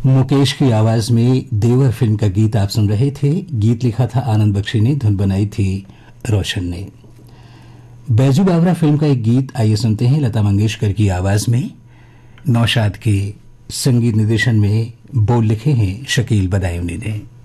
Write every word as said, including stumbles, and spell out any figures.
मुकेश की आवाज में देवर फिल्म का गीत आप सुन रहे थे। गीत लिखा था आनंद बख्शी ने, धुन बनाई थी रोशन ने। बैजू बावरा फिल्म का एक गीत आइए सुनते हैं लता मंगेशकर की आवाज में। नौशाद के संगीत निर्देशन में बोल लिखे हैं शकील बदायूनी ने।